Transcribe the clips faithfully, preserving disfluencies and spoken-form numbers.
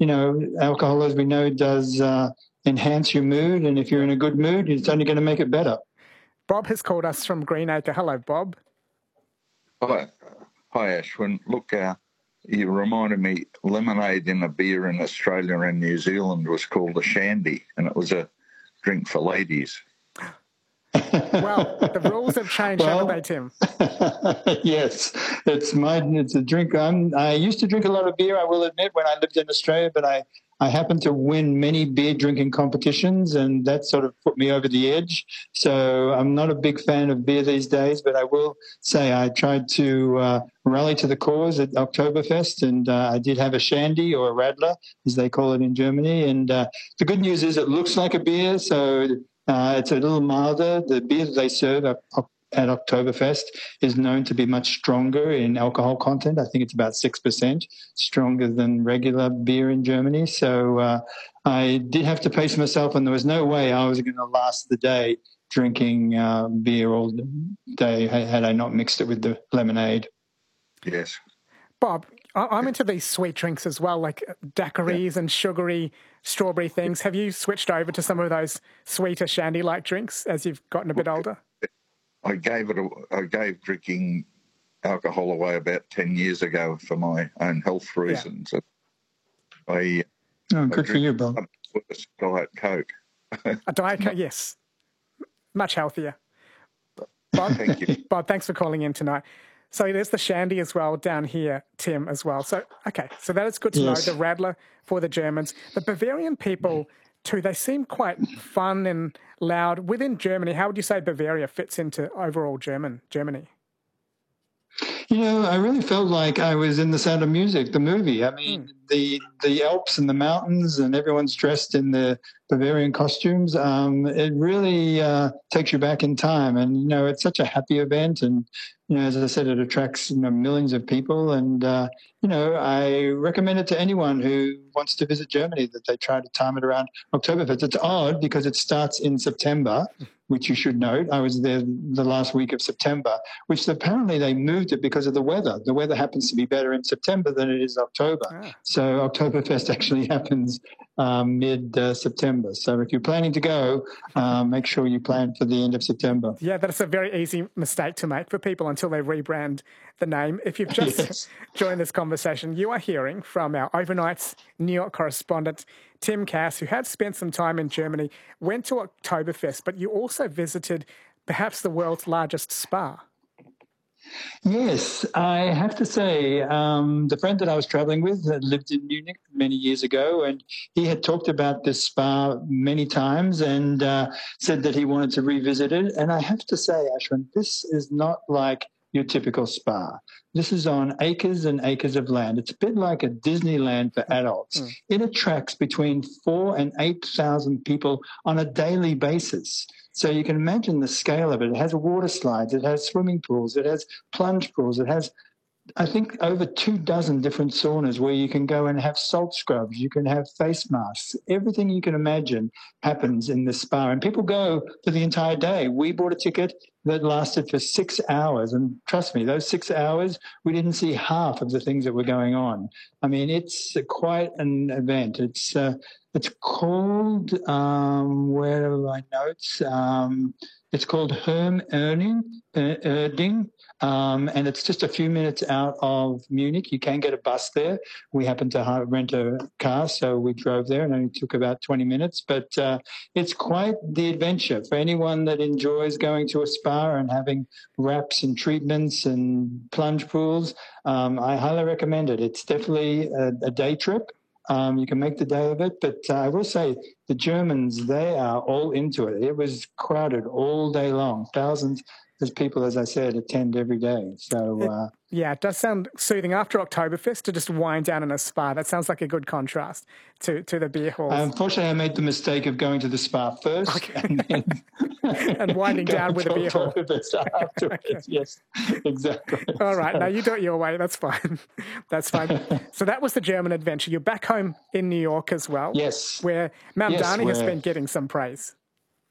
you know, alcohol, as we know, does uh, enhance your mood. And if you're in a good mood, it's only going to make it better. Bob has called us from Greenacre. Hello, Bob. Hi, hi Ashwin. Look, uh, you reminded me, lemonade in a beer in Australia and New Zealand was called a shandy, and it was a drink for ladies. Well, the rules have changed, well, haven't they, Tim? Yes, it's my it's a drink. I'm, I used to drink a lot of beer, I will admit, when I lived in Australia, but I, I happened to win many beer drinking competitions, and that sort of put me over the edge. So I'm not a big fan of beer these days, but I will say I tried to uh, rally to the cause at Oktoberfest, and uh, I did have a shandy, or a Radler, as they call it in Germany. And uh, the good news is it looks like a beer, so uh, it's a little milder. The beer that they serve at, at Oktoberfest is known to be much stronger in alcohol content. I think it's about six percent stronger than regular beer in Germany. So uh, I did have to pace myself, and there was no way I was going to last the day drinking uh, beer all day had I not mixed it with the lemonade. Yes. Bob, I'm into these sweet drinks as well, like daiquiris yeah. and sugary strawberry things. Have you switched over to some of those sweeter shandy-like drinks as you've gotten a bit older? I gave it. A, I gave drinking alcohol away about ten years ago for my own health reasons. Yeah. I oh, good I for you, Bob. With a Diet Coke. A Diet Coke, yes, much healthier. Bob, thank you, Bob. Thanks for calling in tonight. So there's the shandy as well down here, Tim, as well. So, okay, so that is good to yes. know, the Radler for the Germans. The Bavarian people, too, they seem quite fun and loud. Within Germany, how would you say Bavaria fits into overall German Germany? You know, I really felt like I was in The Sound of Music, the movie. I mean, mm. the the Alps and the mountains, and everyone's dressed in the Bavarian costumes. Um, it really uh, takes you back in time. And, you know, it's such a happy event. And, you know, as I said, it attracts, you know, millions of people. And, uh, you know, I recommend it to anyone who wants to visit Germany that they try to time it around Oktoberfest. It's odd because it starts in September, which you should note. I was there the last week of September, which apparently they moved it because of the weather. The weather happens to be better in September than it is October. Ah. So Oktoberfest actually happens um, mid-September. Uh, so if you're planning to go, uh, make sure you plan for the end of September. Yeah, that's a very easy mistake to make for people until they rebrand the name. If you've just yes. joined this conversation, you are hearing from our overnight New York correspondent, Tim Cass, who had spent some time in Germany, went to Oktoberfest, but you also visited perhaps the world's largest spa. Yes, I have to say, um, the friend that I was traveling with had lived in Munich many years ago, and he had talked about this spa many times and uh, said that he wanted to revisit it. And I have to say, Ashwin, this is not like your typical spa. This is on acres and acres of land. It's a bit like a Disneyland for adults. Mm. It attracts between four and eight thousand people on a daily basis. So you can imagine the scale of it. It has water slides, it has swimming pools, it has plunge pools, it has, I think, over two dozen different saunas where you can go and have salt scrubs, you can have face masks. Everything you can imagine happens in this spa. And people go for the entire day. We bought a ticket that lasted for six hours. And trust me, those six hours, we didn't see half of the things that were going on. I mean, it's quite an event. It's uh, it's called, um, where are my notes? Um, it's called Herm Erding, uh, Erding. Um, and it's just a few minutes out of Munich. You can get a bus there. We happened to rent a car, so we drove there, and it only took about twenty minutes. But uh, it's quite the adventure for anyone that enjoys going to a spa and having wraps and treatments and plunge pools. Um, I highly recommend it. It's definitely a, a day trip. Um, you can make the day of it. But uh, I will say the Germans, they are all into it. It was crowded all day long. Thousands There's people, as I said, attend every day. So uh, it, yeah, it does sound soothing after Oktoberfest to just wind down in a spa. That sounds like a good contrast to, to the beer halls. Unfortunately, I made the mistake of going to the spa first okay. and then and winding down with a beer hall. Afterwards. Okay. Yes, exactly. All right, so. now you do it your way. That's fine. That's fine. So that was the German adventure. You're back home in New York as well. Yes. Where Mount yes, Darney where... has been getting some praise.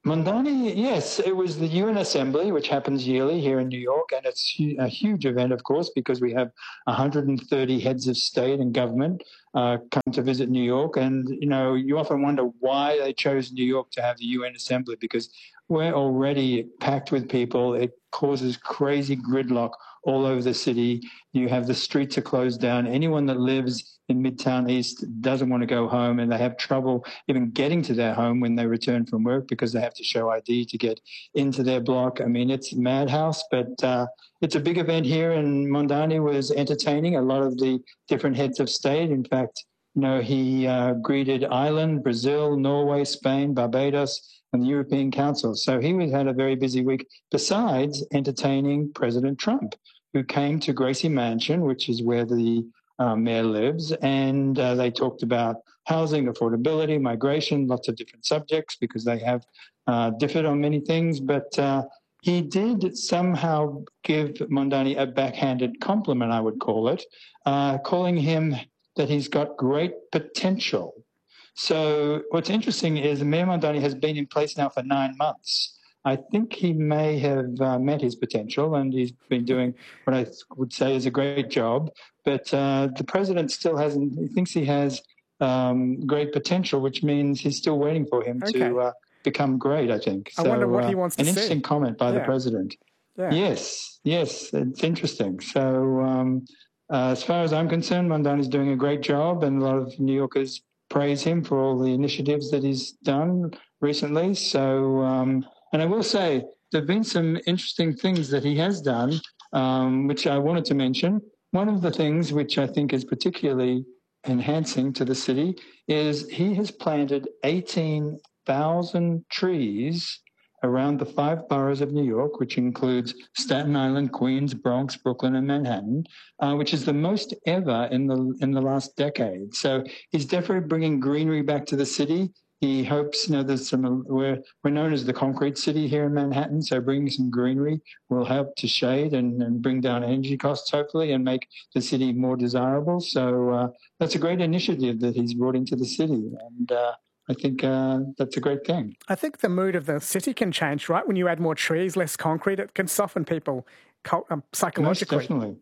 Mondani, yes, it was the U N Assembly, which happens yearly here in New York, and it's a huge event, of course, because we have one hundred thirty heads of state and government uh, come to visit New York. And, you know, you often wonder why they chose New York to have the U N Assembly, because we're already packed with people. It causes crazy gridlock all over the city. You have the streets are closed down. Anyone that lives in Midtown East doesn't want to go home, and they have trouble even getting to their home when they return from work because they have to show I D to get into their block. I mean, it's a madhouse, but uh, it's a big event here, and Mondani was entertaining a lot of the different heads of state. In fact, you know, he uh, greeted Ireland, Brazil, Norway, Spain, Barbados, and the European Council. So he had a very busy week, besides entertaining President Trump, who came to Gracie Mansion, which is where the Uh, mayor lives, and uh, they talked about housing, affordability, migration, lots of different subjects because they have uh, differed on many things. But uh, he did somehow give Mondani a backhanded compliment, I would call it, uh, calling him that he's got great potential. So what's interesting is Mayor Mondani has been in place now for nine months. I think he may have uh, met his potential, and he's been doing what I would say is a great job. But uh, the president still hasn't, he thinks he has um, great potential, which means he's still waiting for him okay. to uh, become great, I think. I so, wonder what uh, he wants to an see. An interesting comment by yeah. the president. Yeah. Yes, yes, it's interesting. So um, uh, as far as I'm concerned, Mondani's doing a great job, and a lot of New Yorkers praise him for all the initiatives that he's done recently. So, um, and I will say, there have been some interesting things that he has done, um, which I wanted to mention. One of the things which I think is particularly enhancing to the city is he has planted eighteen thousand trees around the five boroughs of New York, which includes Staten Island, Queens, Bronx, Brooklyn, and Manhattan, uh, which is the most ever in the in the last decade. So he's definitely bringing greenery back to the city. He hopes, you know, there's some, we're, we're known as the concrete city here in Manhattan, so bringing some greenery will help to shade and, and bring down energy costs, hopefully, and make the city more desirable. So uh, that's a great initiative that he's brought into the city, and uh, I think uh, that's a great thing. I think the mood of the city can change, right? When you add more trees, less concrete, it can soften people um, psychologically. Most definitely.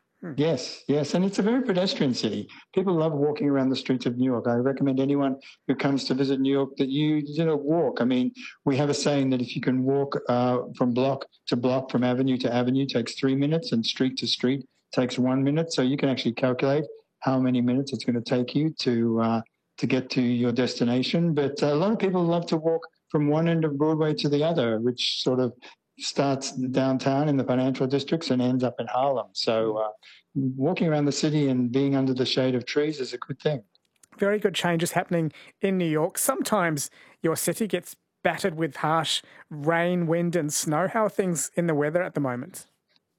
Yes, yes, and it's a very pedestrian city. People love walking around the streets of New York. I recommend anyone who comes to visit New York that you, you know, walk. I mean, we have a saying that if you can walk uh, from block to block, from avenue to avenue, takes three minutes, and street to street takes one minute. So you can actually calculate how many minutes it's going to take you to uh, to get to your destination. But a lot of people love to walk from one end of Broadway to the other, which sort of starts downtown in the financial districts and ends up in Harlem. So uh, walking around the city and being under the shade of trees is a good thing. Very good changes happening in New York. Sometimes your city gets battered with harsh rain, wind and snow. How are things in the weather at the moment?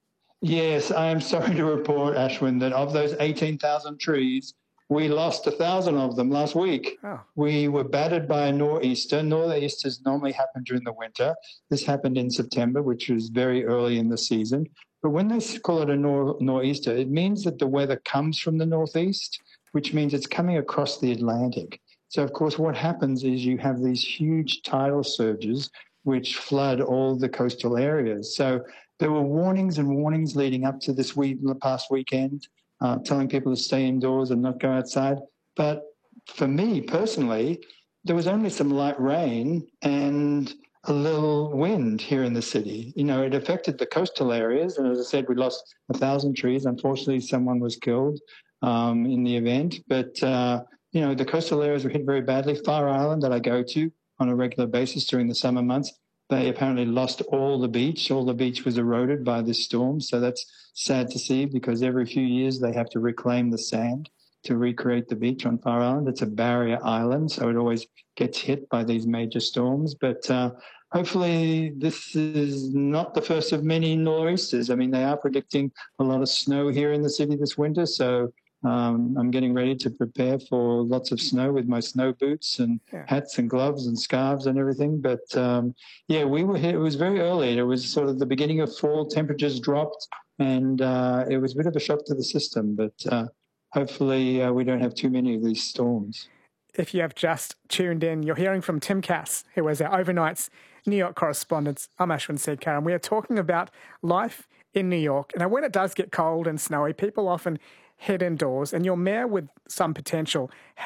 Yes, I am sorry to report, Ashwin, that of those eighteen thousand trees, we lost one thousand of them last week. Oh. We were battered by a nor'easter. Nor'easters normally happen during the winter. This happened in September, which was very early in the season. But when they call it a nor- nor'easter, it means that the weather comes from the northeast, which means it's coming across the Atlantic. So, of course, what happens is you have these huge tidal surges which flood all the coastal areas. So there were warnings and warnings leading up to this week, the past weekend, Uh, telling people to stay indoors and not go outside. But for me personally, there was only some light rain and a little wind here in the city. You know, it affected the coastal areas. And as I said, we lost a thousand trees. Unfortunately, someone was killed um, in the event. But, uh, you know, the coastal areas were hit very badly. Far Island, that I go to on a regular basis during the summer months, they apparently lost all the beach. All the beach was eroded by this storm. So that's sad to see, because every few years they have to reclaim the sand to recreate the beach on Far Island. It's a barrier island, so it always gets hit by these major storms. But uh, hopefully this is not the first of many nor'easters. I mean, they are predicting a lot of snow here in the city this winter, so Um, I'm getting ready to prepare for lots of snow with my snow boots and yeah. hats and gloves and scarves and everything. But um, yeah, we were here. It was very early. It was sort of the beginning of fall. Temperatures dropped, and uh, it was a bit of a shock to the system. But uh, hopefully, uh, we don't have too many of these storms. If you have just tuned in, you're hearing from Tim Cass, who was our overnight's New York correspondent. I'm Ashwin Seedkar, and we are talking about life in New York. Now, when it does get cold and snowy, people often head indoors, and your mayor with some potential